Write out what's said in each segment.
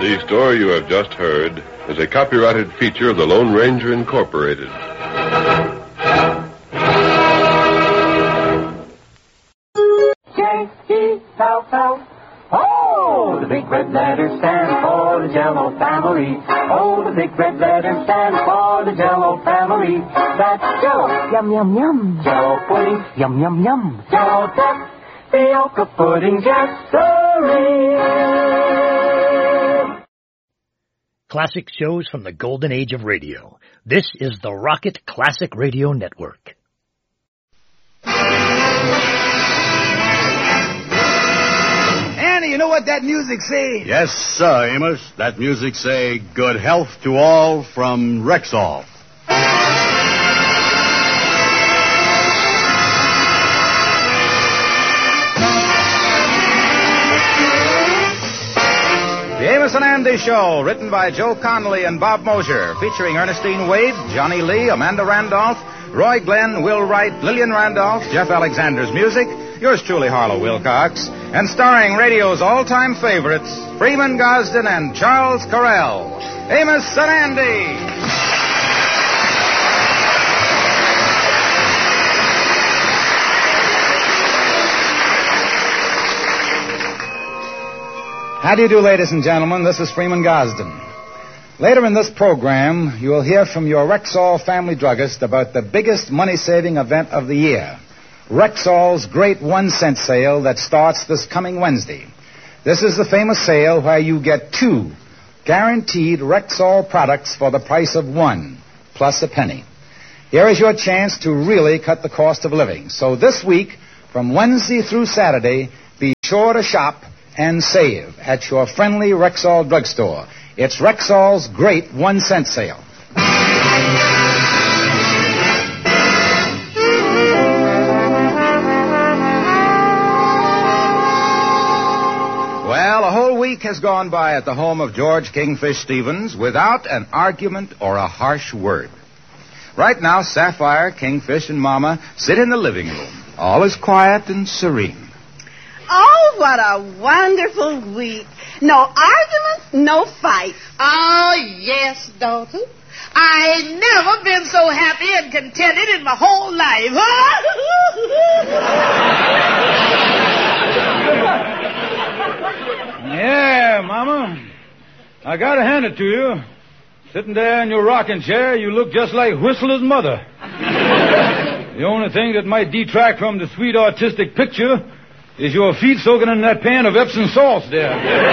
The story you have just heard is a copyrighted feature of the Lone Ranger Incorporated. J-E-L-L. Oh, the big red letters stand for the Jell-O family. Oh, the big red letters stand for the Jell-O family. That's Jell-O, yum, yum, yum. Jell-O pudding, yum, yum, yum. Jell-O duck, Fiocca pudding, yes, sirree. Classic shows from the golden age of radio. This is the Rocket Classic Radio Network. Annie, you know what that music say? Yes, sir, Amos. That music say, good health to all from Rexall. The Amos and Andy Show, written by Joe Connolly and Bob Mosher, featuring Ernestine Wade, Johnny Lee, Amanda Randolph, Roy Glenn, Will Wright, Lillian Randolph, Jeff Alexander's music, yours truly, Harlow Wilcox, and starring radio's all-time favorites, Freeman Gosden and Charles Correll. Amos and Andy. How do you do, ladies and gentlemen? This is Freeman Gosden. Later in this program, you will hear from your Rexall family druggist about the biggest money-saving event of the year, Rexall's great 1-cent sale that starts this coming Wednesday. This is the famous sale where you get 2 guaranteed Rexall products for the price of 1, plus a penny. Here is your chance to really cut the cost of living. So this week, from Wednesday through Saturday, be sure to shop and save at your friendly Rexall drugstore. It's Rexall's great 1-cent sale. Well, a whole week has gone by at the home of George Kingfish Stevens without an argument or a harsh word. Right now, Sapphire, Kingfish, and Mama sit in the living room. All is quiet and serene. Oh, what a wonderful week. No arguments, no fights. Oh, yes, daughter. I ain't never been so happy and contented in my whole life. Yeah, Mama. I gotta hand it to you. Sitting there in your rocking chair, you look just like Whistler's mother. The only thing that might detract from the sweet artistic picture is your feet soaking in that pan of Epsom salts there.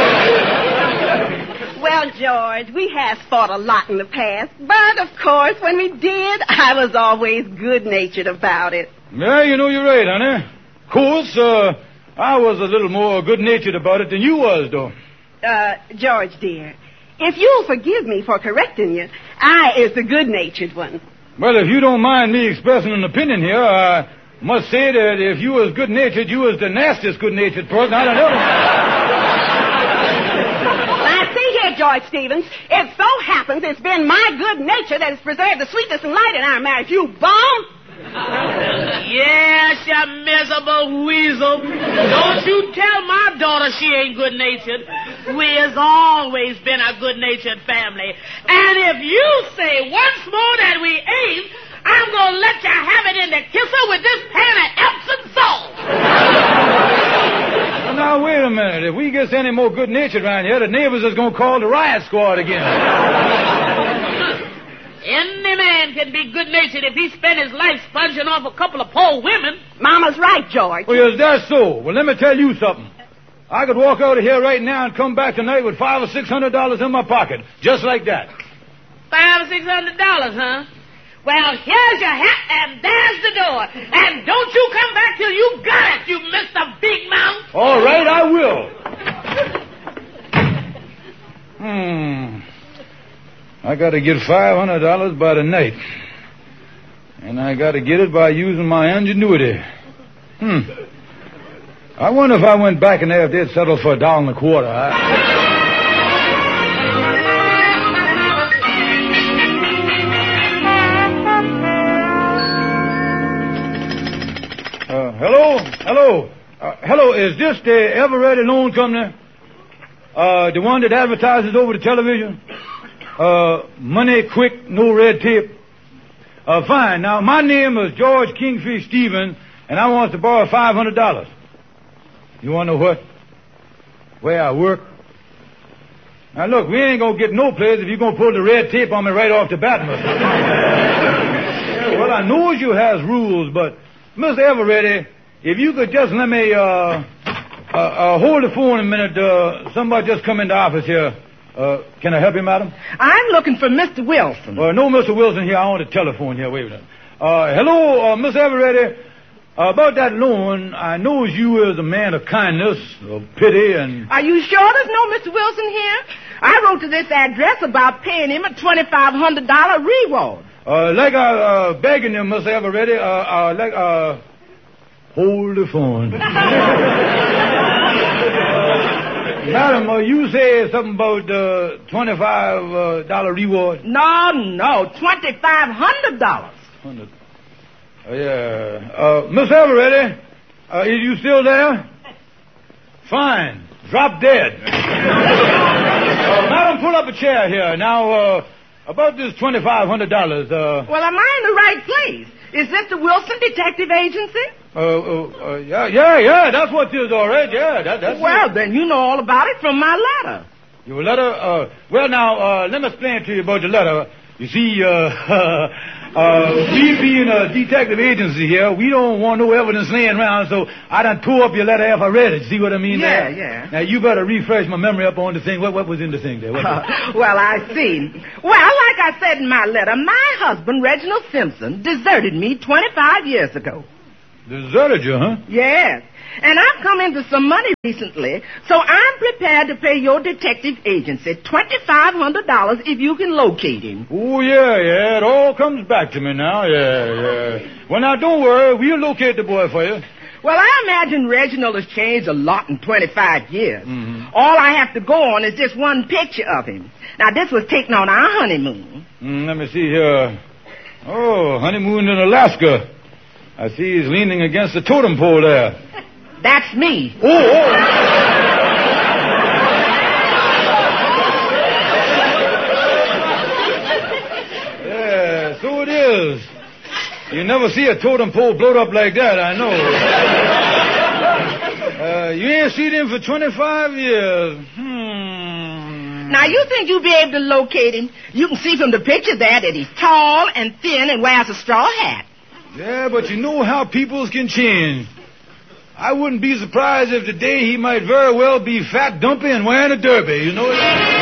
Well, George, we have fought a lot in the past, but of course, when we did, I was always good-natured about it. Yeah, you know you're right, honey. Of course, I was a little more good-natured about it than you was, though. George, dear, if you'll forgive me for correcting you, I is the good-natured one. Well, if you don't mind me expressing an opinion here, I must say that if you was good-natured, you was the nastiest good-natured person I done ever. Now, see here, George Stevens. It so happens it's been my good nature that has preserved the sweetness and light in our marriage. You bum! Yes, you miserable weasel. Don't you tell my daughter she ain't good-natured. We has always been a good-natured family. And if you say once more that we ain't, I'm going to let you have it in the kisser with this pan of Epsom salt. Well, now, wait a minute. If we get any more good-natured around here, the neighbors is going to call the riot squad again. Any man can be good-natured if he spent his life sponging off a couple of poor women. Mama's right, George. Well, is that so? Well, let me tell you something. I could walk out of here right now and come back tonight with $500 or $600 in my pocket. Just like that. $500 or $600, huh? Well, here's your hat, and there's the door. And don't you come back till you got it, you Mr. Big Mouth. All right, I will. I got to get $500 by the night. And I got to get it by using my ingenuity. I wonder if I went back in there if they'd settle for $1.25. Hello, is this the Ever Ready Loan Company? The one that advertises over the television? Money quick, no red tape. Fine. Now, my name is George Kingfish Stevens, and I want to borrow $500. You want to know what? Where I work? Now, look, we ain't going to get no place if you're going to pull the red tape on me right off the bat, mister. Yeah, well, I knows you has rules, but, Mr. Eveready, if you could just let me, hold the phone a minute. Somebody just come in the office here. Can I help you, madam? I'm looking for Mr. Wilson. No Mr. Wilson here. I want a telephone here. Wait a minute. Hello, Miss Eveready. About that loan, I knows you is a man of kindness, of pity, and... Are you sure there's no Mr. Wilson here? I wrote to this address about paying him a $2,500 reward. Like I begging you, Miss Eveready, hold the phone. Madam, you say something about $25 reward? No, $2,500. Yeah. Miss Eveready, is you still there? Fine. Drop dead. Madam, pull up a chair here. Now, about this $2,500, Well, am I in the right place? Is this the Wilson Detective Agency? Yeah, that's what it is, all right. Yeah, that's Well, it. then you know all about it from my letter. Your letter? Well, now, let me explain to you about the letter. You see, we being a detective agency here, we don't want no evidence laying around, so I done tore up your letter after I read it. See what I mean? Yeah, there? yeah. Now, you better refresh my memory up on the thing. What was in the thing there? Well, I see. Well, like I said in my letter, my husband, Reginald Simpson, deserted me 25 years ago. Deserted you, huh? Yes. And I've come into some money recently, so I'm prepared to pay your detective agency $2,500 if you can locate him. Oh, yeah, it all comes back to me now, yeah. Well, now, don't worry, we'll locate the boy for you. Well, I imagine Reginald has changed a lot in 25 years. Mm-hmm. All I have to go on is just one picture of him. Now, this was taken on our honeymoon. Let me see here. Oh, honeymoon in Alaska. I see he's leaning against the totem pole there. That's me. Oh! Yeah, so it is. You never see a totem pole blowed up like that, I know. You ain't seen him for 25 years. Now, you think you'll be able to locate him? You can see from the picture there that he's tall and thin and wears a straw hat. Yeah, but you know how peoples can change. I wouldn't be surprised if today he might very well be fat, dumpy, and wearing a derby, you know?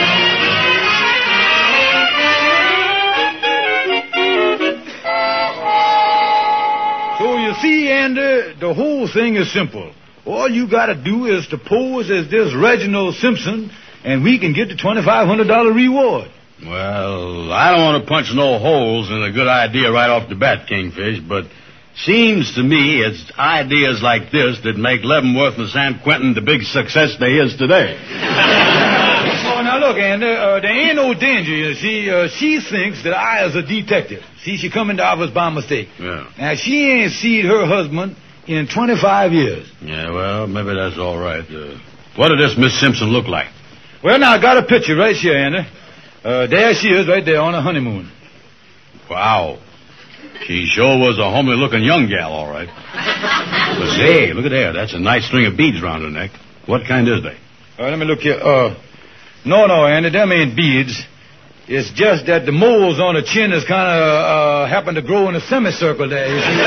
So you see, Andy, the whole thing is simple. All you gotta do is to pose as this Reginald Simpson, and we can get the $2,500 reward. Well, I don't want to punch no holes in a good idea right off the bat, Kingfish, but seems to me it's ideas like this that make Leavenworth and San Quentin the big success they is today. Oh, now look, Andy, there ain't no danger. You see, she thinks that I is a detective. See, she come into office by mistake. Yeah. Now, she ain't seen her husband in 25 years. Yeah, well, maybe that's all right. What did this Miss Simpson look like? Well, now, I got a picture right here, Andy. There she is right there on her honeymoon. Wow. She sure was a homely-looking young gal, all right. But say, look at there. That's a nice string of beads around her neck. What kind is they? Let me look here. No, Andy, them ain't beads. It's just that the moles on her chin is kind of happen to grow in a semicircle there, you see.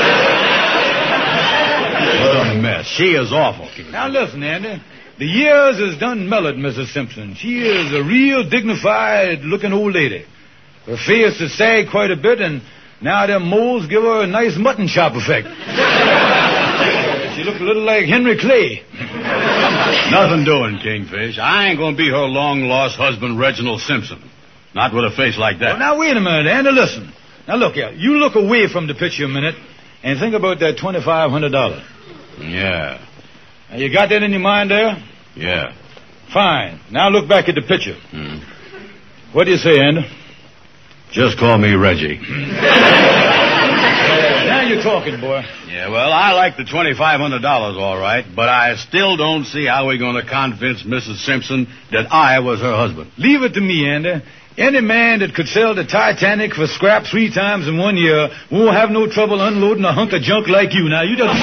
What a mess. She is awful. Now, listen, Andy. The years has done mellowed Mrs. Simpson. She is a real dignified-looking old lady. Her face has sagged quite a bit, and now them moles give her a nice mutton chop effect. She looks a little like Henry Clay. Nothing doing, Kingfish. I ain't gonna be her long-lost husband, Reginald Simpson. Not with a face like that. Well, now, wait a minute, Andy, listen. Now, look here. You look away from the picture a minute and think about that $2,500. Yeah. Now, you got that in your mind there? Yeah. Fine. Now look back at the picture. What do you say, Andy? Just call me Reggie. Now you're talking, boy. Yeah, well, I like the $2,500 all right, but I still don't see how we're going to convince Mrs. Simpson that I was her husband. Leave it to me, Andy. Any man that could sell the Titanic for scrap 3 times in 1 year won't have no trouble unloading a hunk of junk like you. Now, you just...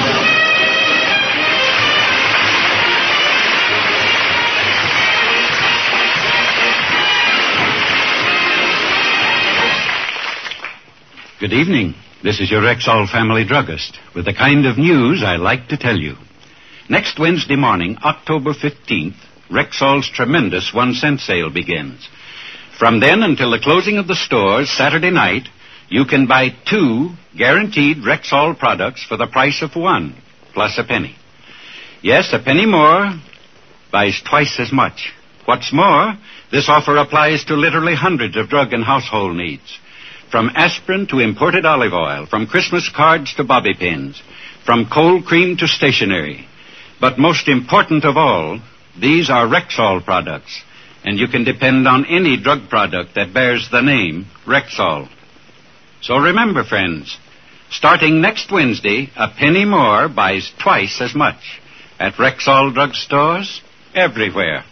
Good evening. This is your Rexall family druggist with the kind of news I like to tell you. Next Wednesday morning, October 15th, Rexall's tremendous 1-cent sale begins. From then until the closing of the stores Saturday night, you can buy 2 guaranteed Rexall products for the price of 1, plus a penny. Yes, a penny more buys twice as much. What's more, this offer applies to literally hundreds of drug and household needs. From aspirin to imported olive oil, from Christmas cards to bobby pins, from cold cream to stationery. But most important of all, these are Rexall products, and you can depend on any drug product that bears the name Rexall. So remember, friends, starting next Wednesday, a penny more buys twice as much at Rexall drugstores everywhere.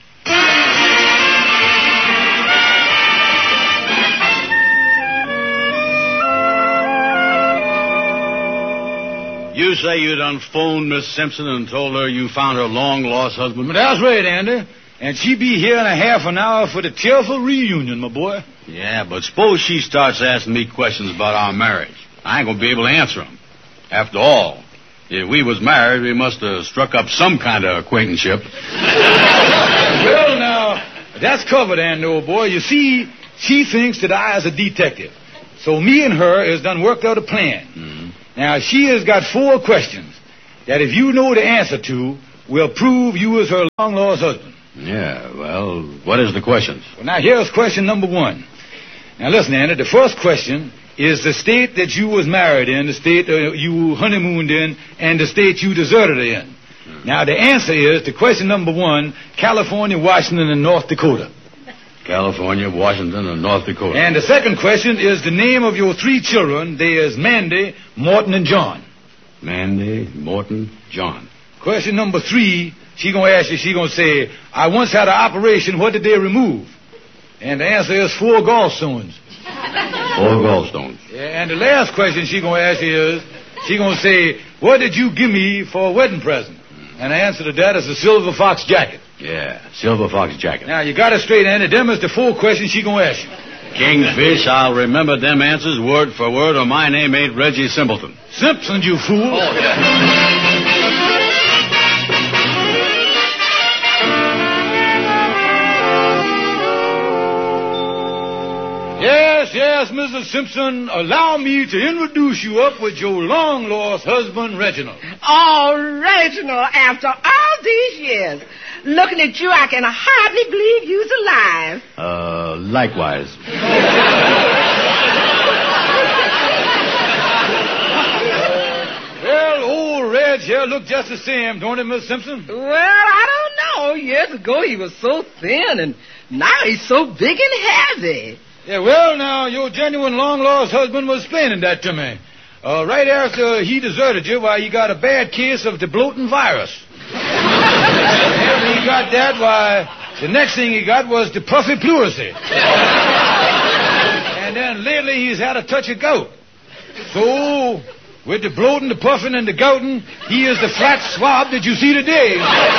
You say you done phoned Miss Simpson and told her you found her long-lost husband? That's right, Andy. And she'll be here in a half an hour for the tearful reunion, my boy. Yeah, but suppose she starts asking me questions about our marriage. I ain't gonna be able to answer them. After all, if we was married, we must have struck up some kind of acquaintanceship. Well, now, that's covered, Andy, old boy. You see, she thinks that I is a detective. So me and her has done worked out a plan. Mm-hmm. Now, she has got 4 questions that if you know the answer to, will prove you is her long-lost husband. Yeah, well, what is the questions? Well, now, here's question number 1. Now, listen, Andy, the first question is the state that you was married in, the state you honeymooned in, and the state you deserted in. Now, the answer is to question number 1, California, Washington, and North Dakota. California, Washington, and North Dakota. And the second question is the name of your 3 children. They is Mandy, Morton, and John. Mandy, Morton, John. Question number 3, she gonna ask you, she gonna say, I once had an operation, what did they remove? And the answer is 4 gallstones. 4 gallstones. Yeah, and the last question she gonna ask you is, she gonna say, what did you give me for a wedding present? And the answer to that is a silver fox jacket. Yeah, silver fox jacket. Now, you got it straight, Andy. Them is the 4 questions she gonna ask you. Kingfish, I'll remember them answers word for word, or my name ain't Reggie Simpleton. Simpson, you fool. Oh, yeah. Yes, Mrs. Simpson, allow me to introduce you up with your long-lost husband, Reginald. Oh, Reginald, after all these years, looking at you, I can hardly believe you's alive. Likewise. Well, old Reg here look just the same, don't he, Miss Simpson? Well, I don't know. Years ago he was so thin, and now he's so big and heavy. Yeah, well, now, your genuine long-lost husband was explaining that to me. Right after he deserted you, why, he got a bad case of the bloating virus. After he got that, why, the next thing he got was the puffy pleurisy. And then lately he's had a touch of gout. So, with the bloating, the puffing, and the gouting, he is the flat swab that you see today.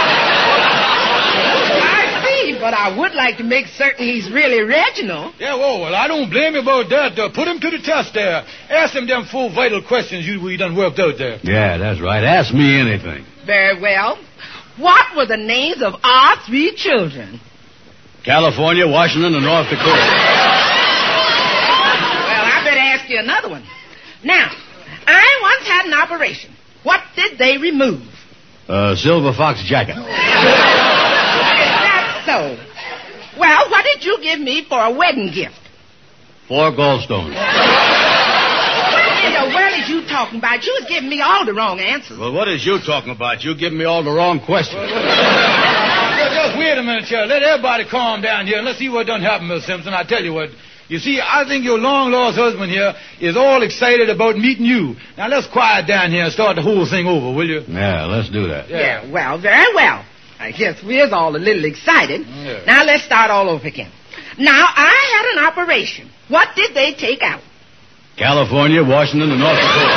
But I would like to make certain he's really Reginald. Yeah, well, I don't blame you about that. Put him to the test there. Ask him them 4 vital questions we done worked out there. Yeah, that's right. Ask me anything. Very well. What were the names of our 3 children? California, Washington, and North Dakota. Well, I better ask you another one. Now, I once had an operation. What did they remove? Silver fox jacket. So, well, what did you give me for a wedding gift? 4 gallstones. What in the world is you talking about? You was giving me all the wrong answers. Well, what is you talking about? You giving me all the wrong questions. Just wait a minute, here. Let everybody calm down here and let's see what done happened, Miss Simpson. I tell you what. You see, I think your long-lost husband here is all excited about meeting you. Now, let's quiet down here and start the whole thing over, will you? Yeah, let's do that. Yeah, well, very well. I guess we're all a little excited. Yeah. Now, let's start all over again. Now, I had an operation. What did they take out? California, Washington, and North Dakota.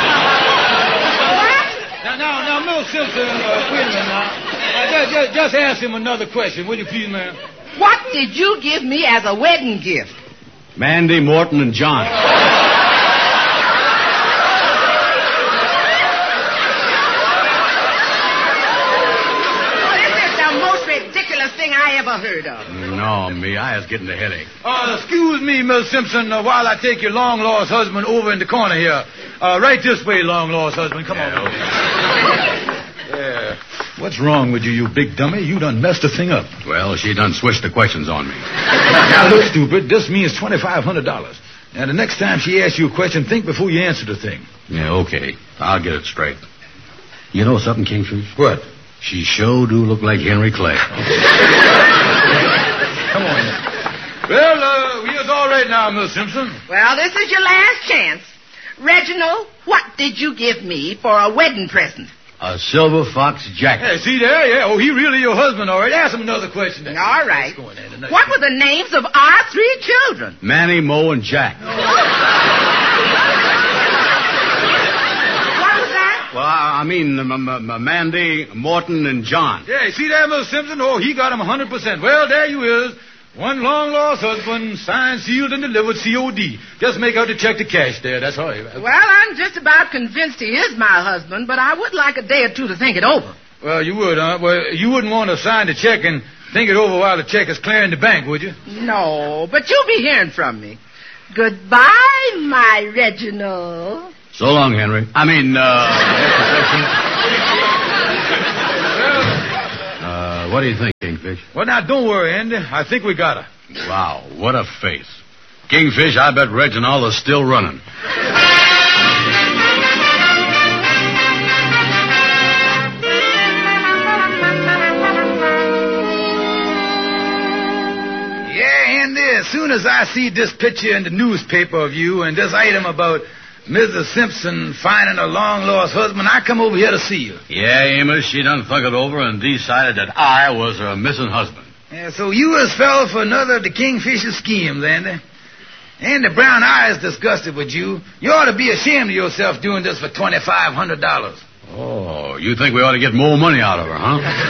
Now, Miss Simpson, wait a minute now. Just ask him another question, will you please, ma'am? What did you give me as a wedding gift? Mandy, Morton, and John. This is the most ridiculous thing I ever heard of. No, me, I was getting a headache. Excuse me, Miss Simpson, while I take your long-lost husband over in the corner here. Right this way, long-lost husband. Come on. Yeah. What's wrong with you, you big dummy? You done messed the thing up. Well, she done switched the questions on me. Now, look, stupid, this means $2,500. Now, the next time she asks you a question, think before you answer the thing. Yeah, okay. I'll get it straight. You know something, Kingfish? What? She sure do look like Henry Clay. Come on. Well, we're all right now, Miss Simpson. Well, this is your last chance. Reginald, what did you give me for a wedding present? A silver fox jacket. Hey, see there? Yeah. Oh, he really your husband, all right. Ask him another question then. All right. What were the names of our 3 children? Manny, Mo, and Jack. What was that? Well, I mean, Mandy, Morton, and John. Yeah, see there, Miss Simpson? Oh, he got him 100%. Well, there you is. One long-lost husband, signed, sealed, and delivered, C.O.D. Just make out the check to cash there, that's all. Well, I'm just about convinced he is my husband, but I would like a day or two to think it over. Well, you would, huh? Well, you wouldn't want to sign the check and think it over while the check is clearing the bank, would you? No, but you'll be hearing from me. Goodbye, my Reginald. So long, Henry. What do you think, Kingfish? Well, now, don't worry, Andy. I think we got her. Wow, what a face. Kingfish, I bet Reginald is still running. Yeah, Andy, as soon as I see this picture in the newspaper of you and this item about Mrs. Simpson finding a long-lost husband, I come over here to see you. Yeah, Amos, she done thunk it over and decided that I was her missing husband. Yeah, so you has fell for another of the Kingfisher's schemes, Andy. Andy Brown, I is disgusted with you. You ought to be ashamed of yourself doing this for $2,500. Oh, you think we ought to get more money out of her, huh?